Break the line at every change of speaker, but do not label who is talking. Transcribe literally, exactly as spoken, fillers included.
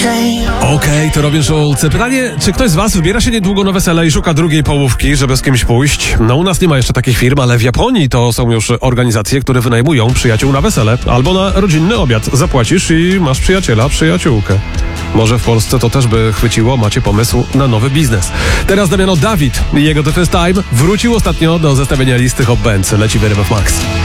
Okej, okay, to Robin Schulz. Pytanie, czy ktoś z was wybiera się niedługo na wesele i szuka drugiej połówki, żeby z kimś pójść? No u nas nie ma jeszcze takich firm, ale w Japonii to są już organizacje, które wynajmują przyjaciół na wesele albo na rodzinny obiad. Zapłacisz i masz przyjaciela, przyjaciółkę. Może w Polsce to też by chwyciło, macie pomysł na nowy biznes. Teraz Damiano David i jego The First Time wrócił ostatnio do zestawienia listy Hot Bands. Leci w R M F Max.